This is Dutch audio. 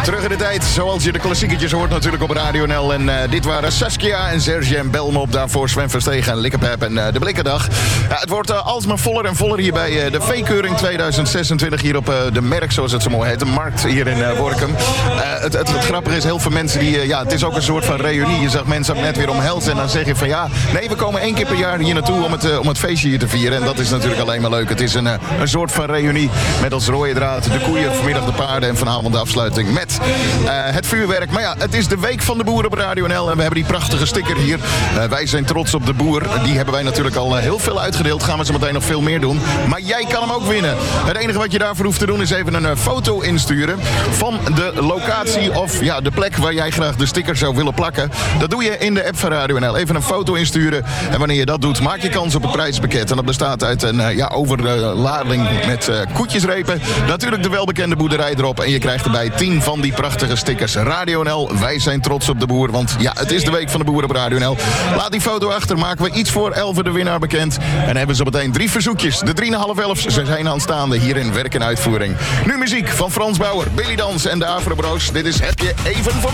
Terug in de tijd, zoals je de klassieketjes hoort natuurlijk op Radio NL. En dit waren Saskia en Serge en Belmop. Daarvoor Sven Verstegen en Likkepep en de Blikkendag. Ja, het wordt alsmaar voller en voller hier bij de V-keuring 2026. Hier op de Merk, zoals het zo mooi heet. De markt hier in Workum. Het grappige is, heel veel mensen die... het is ook een soort van reunie. Je zag mensen net weer omhelzen en dan zeg je van ja... Nee, we komen 1 keer per jaar hier naartoe om het feestje hier te vieren. En dat is natuurlijk alleen maar leuk. Het is een soort van reunie met als rode draad de koeien, vanmiddag de paarden en vanavond de afsluiting met het vuurwerk. Maar ja, het is de week van de boer op Radio NL en we hebben die prachtige sticker hier. Wij zijn trots op de boer. Die hebben wij natuurlijk al heel veel uitgedeeld. Gaan we zo meteen nog veel meer doen. Maar jij kan hem ook winnen. Het enige wat je daarvoor hoeft te doen is even een foto insturen van de locatie of de plek waar jij graag de sticker zou willen plakken. Dat doe je in de app van Radio NL. Even een foto insturen en wanneer je dat doet, maak je kans op het prijzenpakket. En dat bestaat uit een overlading met koetjesrepen. Natuurlijk de welbekende boerderij erop. En je krijgt erbij 10 van die prachtige stickers. Radio NL, wij zijn trots op de boer. Want ja, het is de week van de boer op Radio NL. Laat die foto achter, maken we iets voor 11 de winnaar bekend. En hebben ze meteen 3 verzoekjes. De 3,5 ze zijn aanstaande hier in werk en uitvoering. Nu muziek van Frans Bauer, Billy Dans en de Afro Bros. Dit is Heb je even voor